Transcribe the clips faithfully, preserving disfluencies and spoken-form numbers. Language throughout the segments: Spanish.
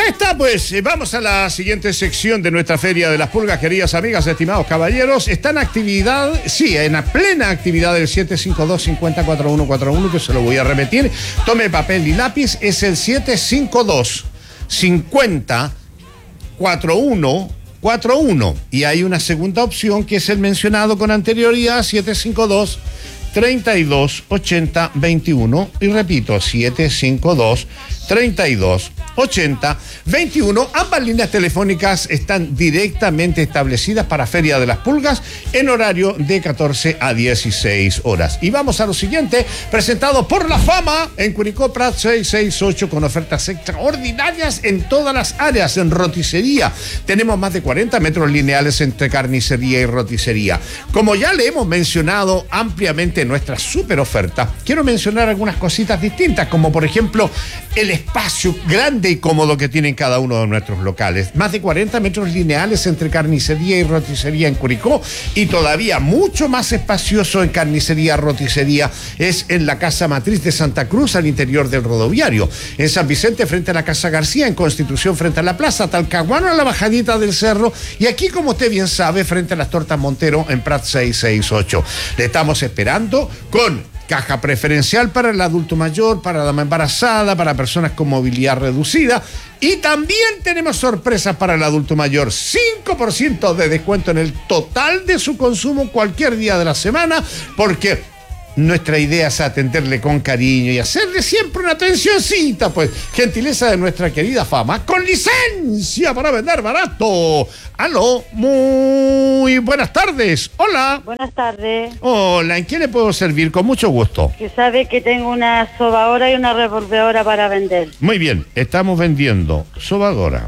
está, pues, eh, vamos a la siguiente sección de nuestra Feria de las Pulgas, queridas amigas, estimados caballeros. Está en actividad, sí, en la plena actividad del siete cinco dos, cinco cero, cuatro uno cuatro uno, que se lo voy a repetir. Tome papel y lápiz, es el siete cinco dos, cinco cero, cuatro uno cuatro uno. Y hay una segunda opción que es el mencionado con anterioridad, siete cinco dos, treinta y dos, ochenta, veintiuno. Y repito, siete cinco dos, treinta y dos, ochenta, veintiuno. Ambas líneas telefónicas están directamente establecidas para Feria de las Pulgas en horario de catorce a dieciséis horas. Y vamos a lo siguiente, presentado por La Fama en Curicó Prat seiscientos sesenta y ocho, con ofertas extraordinarias en todas las áreas. En roticería tenemos más de cuarenta metros lineales entre carnicería y roticería. Como ya le hemos mencionado ampliamente en nuestra super oferta, quiero mencionar algunas cositas distintas, como por ejemplo el espacio grande y cómodo que tienen cada uno de nuestros locales. Más de cuarenta metros lineales entre carnicería y roticería en Curicó, y todavía mucho más espacioso en carnicería, roticería, es en la Casa Matriz de Santa Cruz, al interior del rodoviario. En San Vicente, frente a la Casa García. En Constitución, frente a la Plaza Talcahuano, a la bajadita del cerro. Y aquí, como usted bien sabe, frente a las Tortas Montero, en Prat seiscientos sesenta y ocho. Le estamos esperando con caja preferencial para el adulto mayor, para la dama embarazada, para personas con movilidad reducida. Y también tenemos sorpresas para el adulto mayor. cinco por ciento de descuento en el total de su consumo cualquier día de la semana, porque nuestra idea es atenderle con cariño y hacerle siempre una atencioncita, pues. Gentileza de nuestra querida Fama, con licencia para vender barato. Aló, muy buenas tardes. Hola. Buenas tardes. Hola, ¿en qué le puedo servir? Con mucho gusto. Que sabe que tengo una sobadora y una revolvedora para vender. Muy bien, estamos vendiendo sobadora.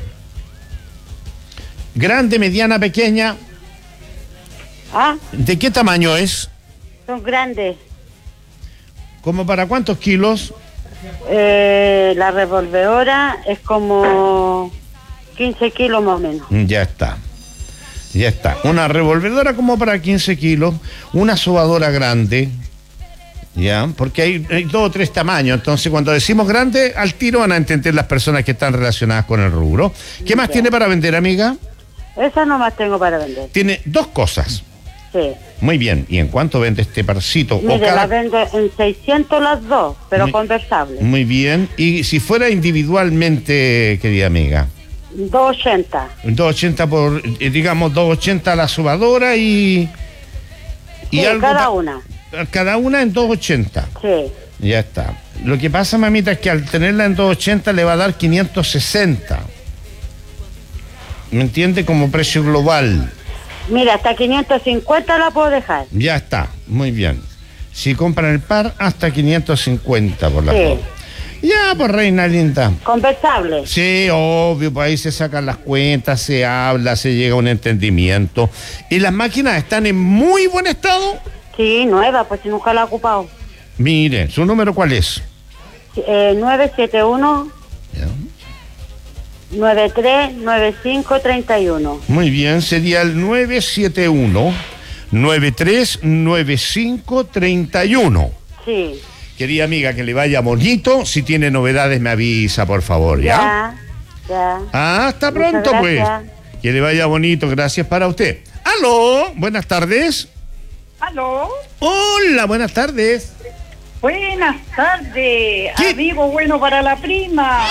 Grande, mediana, pequeña. ¿Ah? ¿De qué tamaño es? Son grandes. ¿Cómo para cuántos kilos? Eh, la revolvedora es como quince kilos más o menos. Ya está. Ya está. Una revolvedora como para quince kilos. Una sobadora grande. Ya, porque hay, hay dos o tres tamaños. Entonces, cuando decimos grande, al tiro van a entender las personas que están relacionadas con el rubro. ¿Qué más Ya. tiene para vender, amiga? Esa nomás tengo para vender. Tiene dos cosas. Sí. Muy bien. ¿Y en cuánto vende este parcito? Mire, O cada... la vendo en seiscientos las dos, pero Muy- conversable. Muy bien. Y si fuera individualmente, querida amiga. doscientos ochenta. doscientos ochenta por, eh, digamos, doscientos ochenta la subadora y... y Sí, algo cada pa- una. Cada una en doscientos ochenta. Sí. Ya está. Lo que pasa, mamita, es que al tenerla en doscientos ochenta le va a dar quinientos sesenta. ¿Me entiende? Como precio global. Mira, hasta quinientos cincuenta la puedo dejar. Ya está. Muy bien. Si compran el par, hasta quinientos cincuenta por la Sí. dos. Ya, pues, reina linda. Conversable. Sí, obvio, pues ahí se sacan las cuentas, se habla, se llega a un entendimiento. ¿Y las máquinas están en muy buen estado? Sí, nueva, pues si nunca la he ocupado. Mire, ¿su número cuál es? Eh, nueve siete uno, Ya. nueve tres nueve cinco tres uno. Muy bien, sería el nueve siete uno, nueve tres nueve cinco tres uno. Sí. Querida amiga, que le vaya bonito. Si tiene novedades me avisa, por favor, ¿ya? Ya, ya. Ah, hasta Muchas pronto, pues. gracias. Que le vaya bonito, gracias para usted. Aló, buenas tardes. Aló, Hola, buenas tardes. buenas tardes, ¿Qué? amigo bueno para la prima.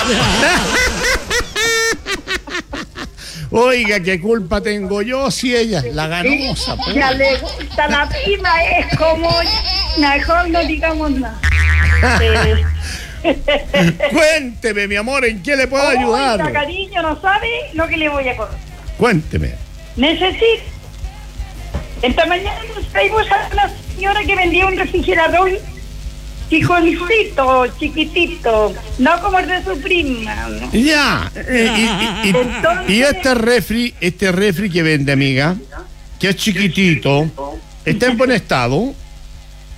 Oiga, ¿qué culpa tengo yo si ella es la ganosa? pues? Ya le gusta la prima, es como mejor no digamos nada. Cuénteme, mi amor, ¿en qué le puedo Oiga, ayudar? cariño, no sabe lo que le voy a contar. Cuénteme. Necesito. Esta mañana nos traímos a la señora que vendía un refrigerador chiconcito, chiquitito, no como el de su prima, ¿no? Ya. eh, y, y- y- Entonces- y este refri, este refri que vende, amiga, que es chiquitito, está en buen estado,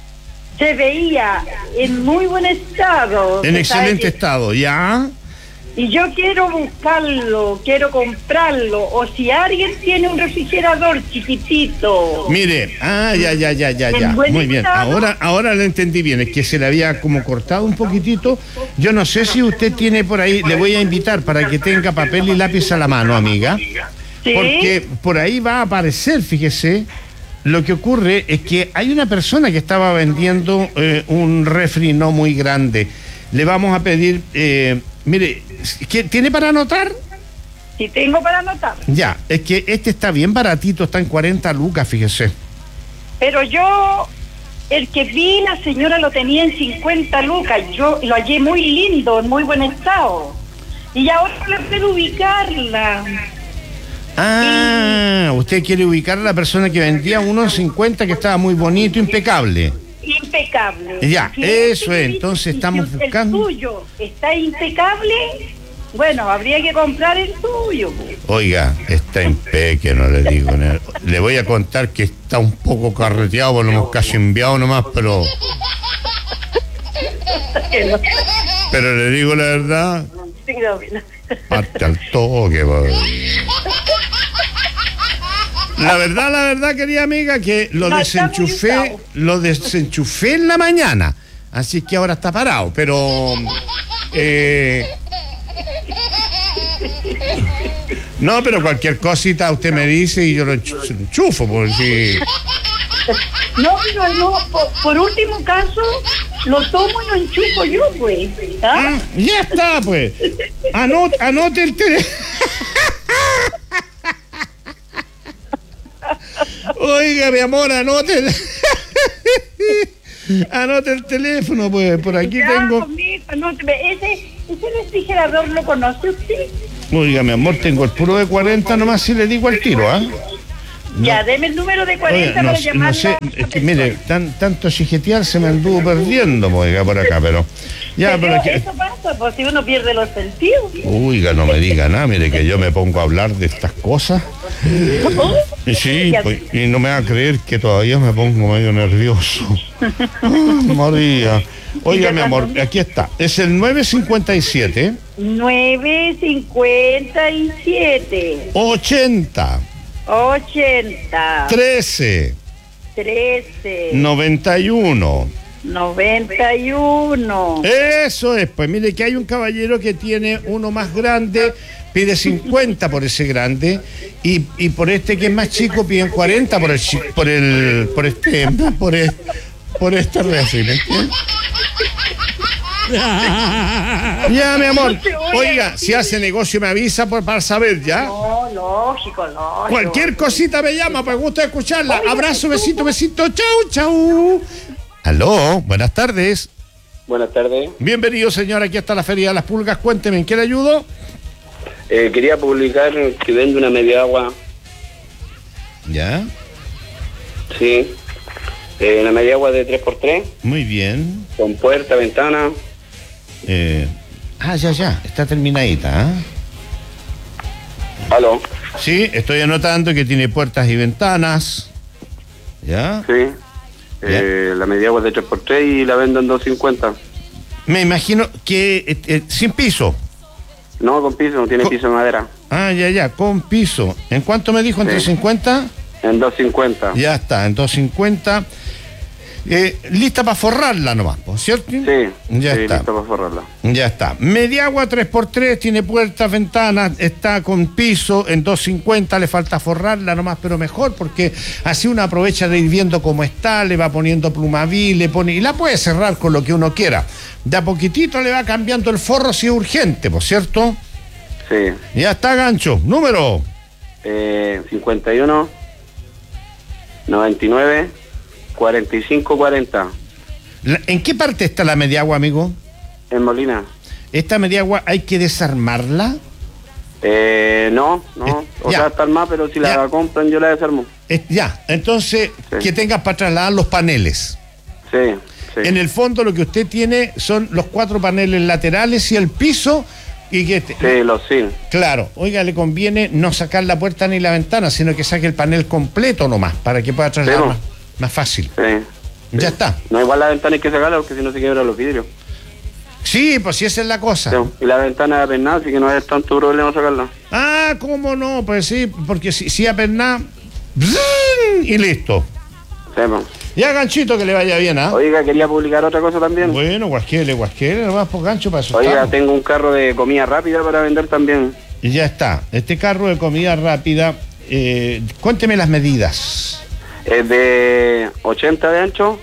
Se veía en muy buen estado. en Se sabe excelente que- estado, ¿ya? y yo quiero buscarlo, quiero comprarlo, o si alguien tiene un refrigerador chiquitito. Mire, ah, ya, ya, ya, ya, ¿En ya. buen Muy bien, estado? ahora, ahora lo entendí bien, es que se le había como cortado un poquitito. Yo no sé si usted tiene por ahí, le voy a invitar para que tenga papel y lápiz a la mano, amiga. ¿Sí? Porque por ahí va a aparecer, fíjese, lo que ocurre es que hay una persona que estaba vendiendo eh, un refri no muy grande. Le vamos a pedir, eh, mire, ¿qué, ¿tiene para anotar? Si tengo para anotar. Ya, es que este está bien baratito, está en cuarenta lucas, fíjese. Pero yo, el que vi, la señora lo tenía en cincuenta lucas. Yo lo hallé muy lindo, en muy buen estado. Y ahora no puedo ubicarla. Ah, usted quiere ubicar a la persona que vendía uno en cincuenta, que estaba muy bonito, impecable. Impecable. Ya, Si eso ese es, que entonces vi- estamos si buscando. El tuyo está impecable, bueno, habría que comprar el tuyo. Oiga, está impeque, no le digo. no. Le voy a contar que está un poco carreteado, porque lo hemos casi enviado nomás, pero... Pero le digo la verdad, parte al toque, pues. La verdad, la verdad, querida amiga, que lo No, está muy desenchufé, usado. lo desenchufé en la mañana, así que ahora está parado, pero eh, no, pero cualquier cosita usted me dice y yo lo enchu- se lo enchufo, porque si... No, pero no, por, por último caso, lo tomo y lo enchufo yo, pues. ¿Ah? Ah, ya está, pues. Anote, anote el teléfono. Oiga, mi amor, anote el... anote el teléfono, pues. Por aquí Ya, tengo... conmigo, no, ese, ese refrigerador lo conoce usted. Oiga, mi amor, tengo el puro de cuarenta nomás si le digo al tiro, ¿ah? No. Ya, deme el número de Oiga, cuarenta no, para sé- llamarlo. no sé, es que mire, tan, tanto chijetear se me anduvo perdiendo, pues, oiga, por acá, pero... Ya, pero... Pero aquí- eso pasa, pues si uno pierde los sentidos. Oiga, no me diga nada, mire que yo me pongo a hablar de estas cosas. Y sí, Ya- pues, y no me va a creer que todavía me pongo medio nervioso. Ah, María. Oiga, mi amor, aquí está. Es el nueve cincuenta y siete nueve cincuenta y siete ochenta ochenta trece trece noventa y uno. noventa y uno. Eso es, pues mire que hay un caballero que tiene uno más grande, pide cincuenta por ese grande, y, y por este que es más chico piden cuarenta por el chi- por el por este por el, por este refri, ¿me entiendes? Ya, mi amor. Oiga, si hace negocio me avisa por, para saber, ¿ya? No, lógico, lógico. Cualquier cosita me llama, pues gusta escucharla. Abrazo, besito, besito, chau, chau. Aló, buenas tardes. Buenas tardes. Bienvenido, señor, aquí está la Feria de las Pulgas. Cuénteme, ¿en qué le ayudo? Eh, quería publicar que vende una media agua, Ya, sí. Eh, una media agua de tres por tres, muy bien. con puerta, ventana. Eh, ah, ya, ya, está terminadita, ¿ah? ¿Aló? Sí, estoy anotando que tiene puertas y ventanas. ¿Ya? Sí. Eh, la media agua es de tres por tres y la vendo en dos cincuenta. Me imagino que eh, eh, sin piso. No, con piso, no tiene Co- piso de madera. Ah, ya, ya, con piso. ¿En cuánto me dijo? ¿Entre Sí. cincuenta? En dos cincuenta. Ya está, en doscientos cincuenta. Eh, lista para forrarla nomás, ¿por cierto? Sí. Ya sí, está. listo para forrarla. Ya está. Media agua tres por tres, tiene puertas, ventanas, está con piso en doscientos cincuenta, le falta forrarla nomás, pero mejor, porque así uno aprovecha de ir viendo cómo está, le va poniendo plumaví, le pone, y la puede cerrar con lo que uno quiera. De a poquitito le va cambiando el forro si es urgente, ¿por cierto? Sí. Ya está, gancho. Número. Eh, cincuenta y uno, noventa y nueve, cuarenta y cinco, cuarenta. La- ¿En qué parte está la media agua, amigo? En Molina. ¿Esta media agua hay que desarmarla? Eh, no, no. Eh, o ya. sea, está más, pero si Ya. la compran yo la desarmo. Eh, ya, entonces, Sí. que tengas para trasladar los paneles. Sí, sí. En el fondo lo que usted tiene son los cuatro paneles laterales y el piso y que... te- Sí, los sí. Claro, oiga, le conviene no sacar la puerta ni la ventana, sino que saque el panel completo nomás, para que pueda trasladar Sí, más, más fácil. Sí. Ya está. No, igual la ventana hay que sacarla porque si no se quiebran los vidrios. Sí, pues sí, esa es la cosa. Sí, y la ventana de apernada, así que no es tanto problema sacarla. Ah, ¿cómo no? Pues sí, porque si, si apernada, y listo. Sí, pues. Ya, Ganchito, que le vaya bien, ¿ah? Oiga, quería publicar otra cosa también. Bueno, guasquele, guasquele, nomás por Gancho para eso. Oiga, estamos. tengo un carro de comida rápida para vender también. Y ya está. Este carro de comida rápida, eh, cuénteme las medidas. Es de ochenta de ancho,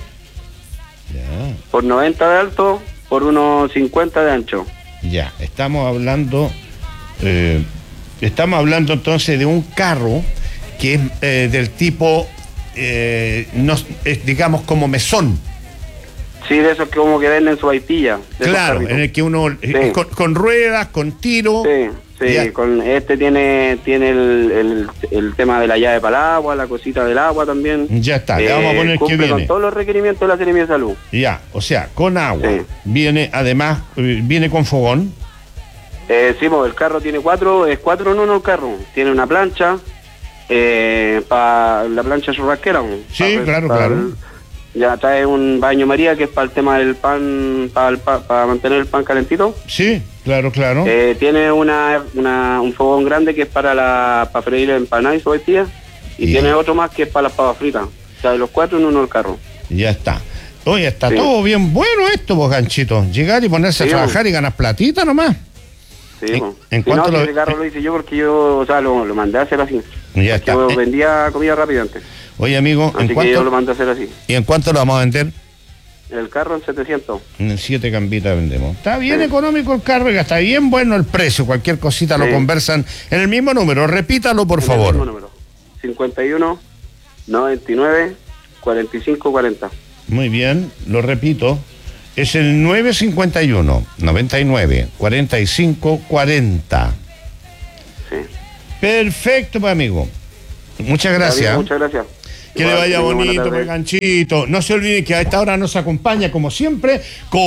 Ya, por noventa de alto, por unos cincuenta de ancho. ya. Estamos hablando, eh, estamos hablando entonces de un carro que es eh, del tipo, eh, no, es, digamos, como mesón. Sí, de esos que como que venden su vaipilla. de esos Claro, carritos. en el que uno, eh, Sí. con, con ruedas, con tiro. Sí, sí, Ya. con este tiene tiene el, el, el tema de la llave para el agua, la cosita del agua también. Ya está, le vamos a poner que cumple viene. con todos los requerimientos de la Seremía de Salud. Ya, o sea, con agua. Sí. Viene, además, eh, viene con fogón. Eh, sí, pues, el carro tiene cuatro, es cuatro en uno el carro. Tiene una plancha, eh, para la plancha churrasquera. Sí, pa- claro, pa- claro. Ya trae un baño María, que es para el tema del pan, para, para mantener el pan calentito. Sí, claro, claro. Eh, tiene una, una, un fogón grande que es para la para freír empanadas y sopaipillas. Y Ya. tiene otro más que es para las papas fritas. O sea, de los cuatro en uno el carro. Ya está. Oye, está Sí. todo bien bueno esto, vos, Ganchito. Llegar y ponerse Sí, a trabajar y ganar platita nomás. Sí, En- pues. en Sí, cuanto no, lo- ese carro lo hice yo porque yo, o sea, lo, lo mandé a hacer así. Ya está. Yo Eh, vendía comida rápida antes. Oye, amigo, Así ¿en que yo lo cuánto, mandé a hacer así. ¿y en cuánto lo vamos a vender? El carro en setecientos. En siete cambitas vendemos. Está bien Sí. económico el carro y está bien bueno el precio. Cualquier cosita lo Sí. conversan en el mismo número. Repítalo, por En el mismo favor. número. cincuenta y uno, noventa y nueve, cuarenta y cinco, cuarenta. Muy bien, lo repito. Es el nueve cincuenta y uno, noventa y nueve, cuarenta y cinco, cuarenta. Sí. Perfecto, pues, amigo. Muchas Está bien, gracias. muchas gracias. Que le Igual, vaya tenga buena bonito, tarde. pues, Ganchito. No se olviden que a esta hora nos acompaña, como siempre,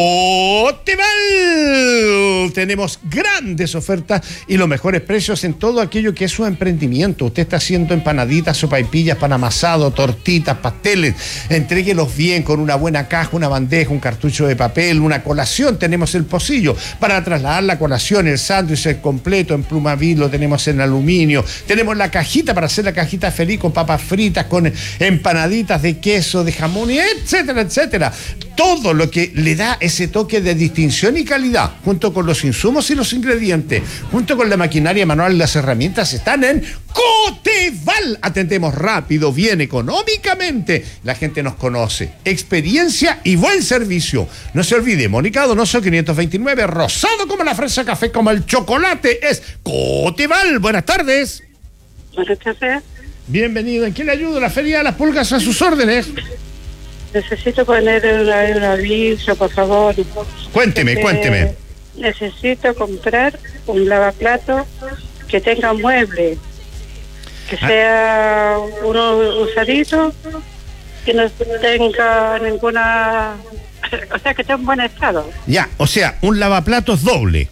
Coteval. Tenemos grandes ofertas y los mejores precios en todo aquello que es su emprendimiento. Usted está haciendo empanaditas, sopaipillas, pan amasado, tortitas, pasteles. Entréguelos bien con una buena caja, una bandeja, un cartucho de papel, una colación. Tenemos el pocillo para trasladar la colación, el sándwich, el completo en plumavit, lo tenemos en aluminio. Tenemos la cajita para hacer la cajita feliz con papas fritas, con empanaditas de queso, de jamón, y etcétera, etcétera. Todo lo que le da ese toque de distinción y calidad, junto con los insumos y los ingredientes, junto con la maquinaria manual y las herramientas, están en Coteval. Atendemos rápido, bien económicamente. La gente nos conoce. Experiencia y buen servicio. No se olvide, Mónica Donoso quinientos veintinueve, rosado como la fresa, café como el chocolate. Es Coteval. Buenas tardes. Buenas tardes. Bienvenido. ¿En qué le ayudo? La Feria de las Pulgas a sus órdenes. Necesito poner una- un aviso, por favor. Cuénteme, Este, cuénteme. Necesito comprar un lavaplato que tenga mueble, que Ah. sea uno usadito, que no tenga ninguna... O sea, que esté en buen estado. Ya, o sea, un lavaplatos doble.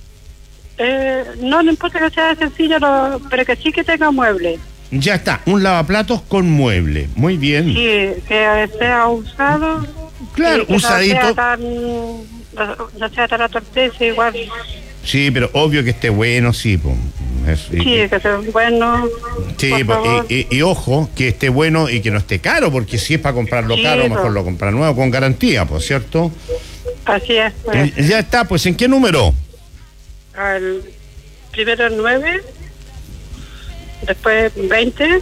Eh, no, no importa que sea sencillo, no, pero que sí que tenga mueble. Ya está, un lavaplatos con mueble. Muy bien. Sí, que sea usado. Claro, y que usadito. No sea tan, no, no sea tan atorpece, igual. Sí, pero obvio que esté bueno, sí. Po. Es- y- Sí, que sea bueno. sí, por po, favor. y, y- y ojo, que esté bueno y que no esté caro, porque si es para comprarlo Sí, caro, po. mejor lo compra nuevo con garantía, por cierto. Así es, pues. Eh, ya está, pues ¿en qué número? Al primero el nueve, después veinte,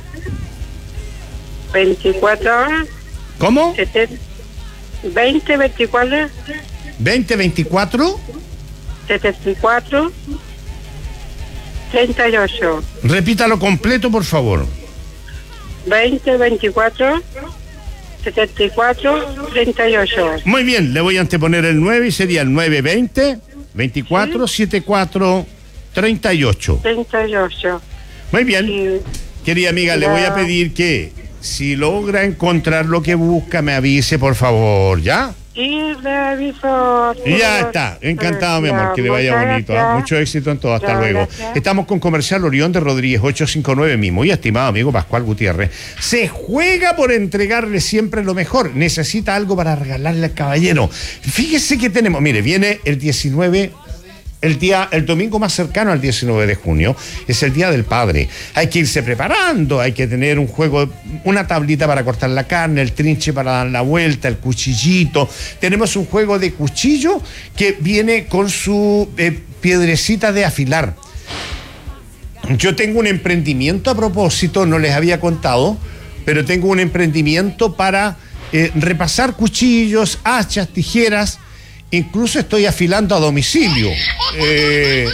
veinticuatro, ¿Cómo? setenta, veinte, veinticuatro, veinte veinticuatro. setenta y cuatro, treinta y ocho. Repítalo completo, por favor. veinte, veinticuatro, setenta y cuatro, treinta y ocho. Muy bien, le voy a anteponer el nueve y sería el nueve veinte, veinticuatro, setenta y cuatro, treinta y ocho. treinta y ocho. Muy bien. Y Querida amiga, le Ya. voy a pedir que si logra encontrar lo que busca, me avise, por favor, ¿ya? y le aviso. Y ya está, encantado mi amor, que le vaya bonito, ¿eh? Mucho éxito en todo, hasta Chao, luego. gracias. Estamos con Comercial Orión de Rodríguez ochocientos cincuenta y nueve, mi muy estimado amigo Pascual Gutiérrez. Se juega por entregarle siempre lo mejor, necesita algo para regalarle al caballero. Fíjese que tenemos, mire, viene el diecinueve. El día, el domingo más cercano al diecinueve de junio es el Día del Padre. Hay que irse preparando, hay que tener un juego, una tablita para cortar la carne, el trinche para dar la vuelta, el cuchillito. Tenemos un juego de cuchillo que viene con su eh, piedrecita de afilar. Yo tengo un emprendimiento a propósito, no les había contado, pero tengo un emprendimiento para eh, repasar cuchillos, hachas, tijeras. Incluso estoy afilando a domicilio. Eh,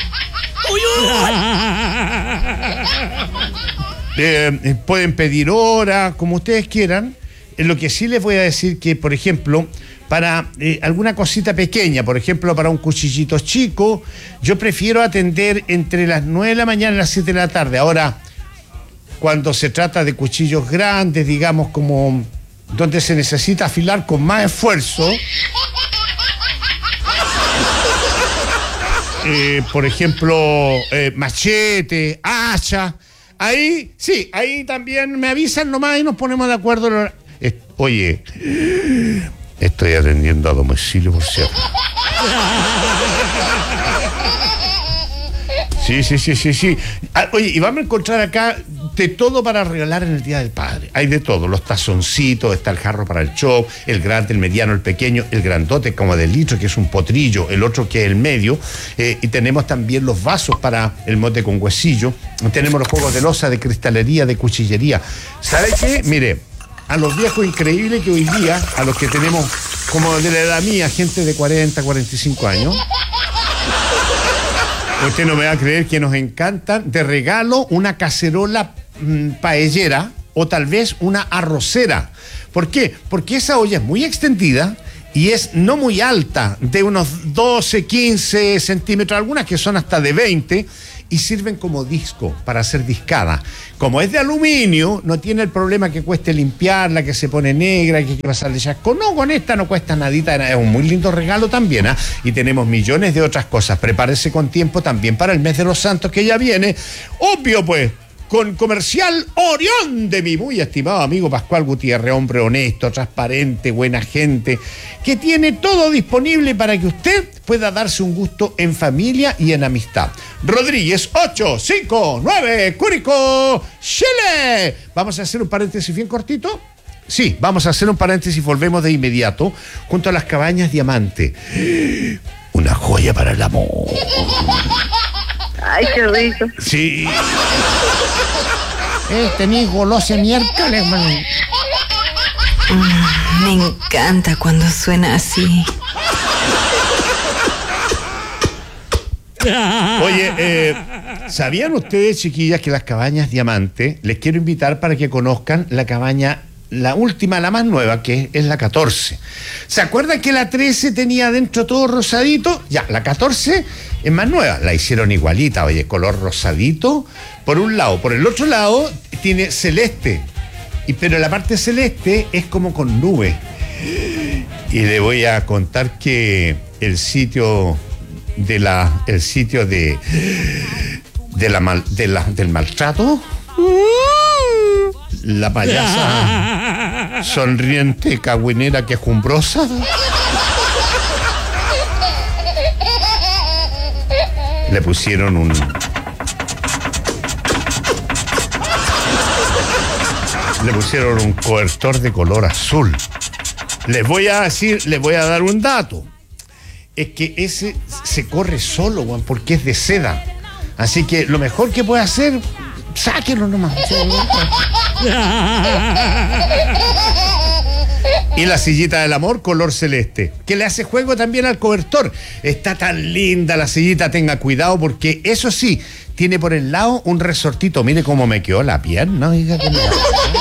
eh, pueden pedir hora, como ustedes quieran. Eh, lo que sí les voy a decir que, por ejemplo, para eh, alguna cosita pequeña, por ejemplo, para un cuchillito chico, yo prefiero atender entre las nueve de la mañana y las siete de la tarde. Ahora, cuando se trata de cuchillos grandes, digamos, como donde se necesita afilar con más esfuerzo, Eh, por ejemplo, eh, machete, hacha. Ahí, sí, ahí también me avisan nomás y nos ponemos de acuerdo. Eh, oye, estoy atendiendo a domicilio, por cierto. Sí, sí, sí, sí, sí. Ah, oye, y vamos a encontrar acá de todo para regalar en el Día del Padre. Hay de todo, los tazoncitos, está el jarro para el chop, el grande, el mediano, el pequeño, el grandote como de litro, que es un potrillo, el otro que es el medio, eh, y tenemos también los vasos para el mote con huesillo, tenemos los juegos de loza, de cristalería, de cuchillería. ¿Sabe qué? Mire, a los viejos increíbles que hoy día, a los que tenemos como de la edad mía, gente de cuarenta, cuarenta y cinco años, usted no me va a creer que nos encantan de regalo una cacerola mmm, paellera o tal vez una arrocera. ¿Por qué? Porque esa olla es muy extendida y es no muy alta, de unos doce, quince centímetros, algunas que son hasta de veinte, y sirven como disco para hacer discada. Como es de aluminio, no tiene el problema que cueste limpiarla, que se pone negra, que hay que pasarle chasco. No, con esta no cuesta nadita, es un muy lindo regalo también, ¿eh? Y tenemos millones de otras cosas. Prepárese con tiempo también para el mes de los santos que ya viene. Obvio, pues, con Comercial Orión de mi muy estimado amigo Pascual Gutiérrez, hombre honesto, transparente, buena gente, que tiene todo disponible para que usted pueda darse un gusto en familia y en amistad. Rodríguez ochocientos cincuenta y nueve, Curicó, Chile. Vamos a hacer un paréntesis bien cortito. Sí, vamos a hacer un paréntesis, volvemos de inmediato junto a las Cabañas Diamante. Una joya para el amor. Ay, qué rico. Sí. Este mi goloso miércoles, man. Mm, me encanta cuando suena así. Oye, eh, ¿sabían ustedes, chiquillas, que las Cabañas Diamante, les quiero invitar para que conozcan la cabaña, la última, la más nueva, que es la catorce? ¿Se acuerdan que la trece tenía adentro todo rosadito? Ya, la catorce es más nueva, la hicieron igualita, oye, color rosadito, por un lado. Por el otro lado, tiene celeste, y, pero la parte celeste es como con nube. Y le voy a contar que el sitio de la, el sitio de, de la, mal, de la del maltrato, la payasa sonriente, cagüinera, quejumbrosa, le pusieron un le pusieron un cobertor de color azul. Les voy a decir, les voy a dar un dato. Es que ese se corre solo, Juan, porque es de seda. Así que lo mejor que puede hacer, sáquenlo nomás. Y la sillita del amor, color celeste, que le hace juego también al cobertor. Está tan linda la sillita, tenga cuidado, porque eso sí, tiene por el lado un resortito. Mire cómo me quedó la pierna, oiga, cómo la...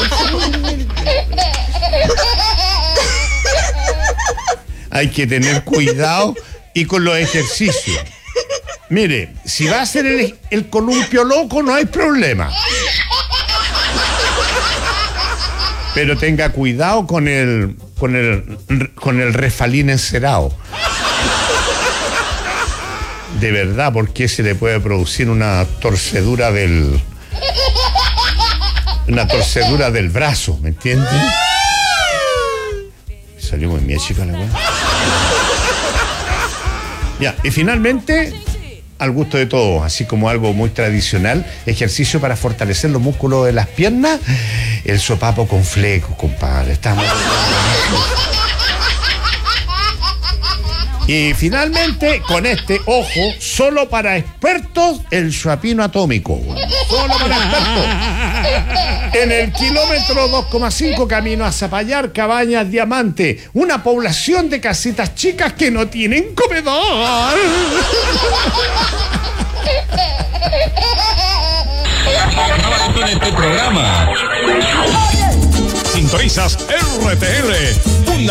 Hay que tener cuidado y con los ejercicios. Mire, si va a hacer el, el columpio loco, no hay problema. Pero tenga cuidado con el con el, con el refalín encerado. De verdad, porque se le puede producir una torcedura del... Una torcedura del brazo, ¿me entiendes? Salió muy bien, chica, la weá. Ya, y finalmente, al gusto de todos, así como algo muy tradicional, ejercicio para fortalecer los músculos de las piernas, el sopapo con fleco, compadre. Estamos... Y finalmente, con este, ojo, solo para expertos, el chapino atómico. Solo para expertos. En el kilómetro dos coma cinco camino a Zapallar, Cabañas, Diamante, una población de casitas chicas que no tienen comedor. Con este programa sintonizas R T L